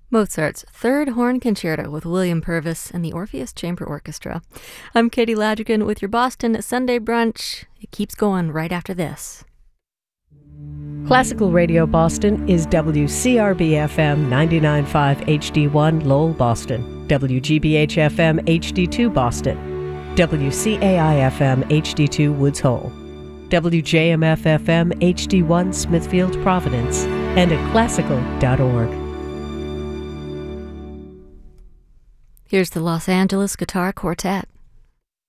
Mozart's Third Horn Concerto with William Purvis and the Orpheus Chamber Orchestra. I'm Katie Ladrigan with your Boston Sunday Brunch. It keeps going right after this. Classical Radio Boston is WCRB-FM 99.5 HD1 Lowell, Boston, WGBH-FM HD2 Boston, WCAI-FM HD2 Woods Hole, WJMF-FM HD1 Smithfield, Providence, and at classical.org. Here's the Los Angeles Guitar Quartet.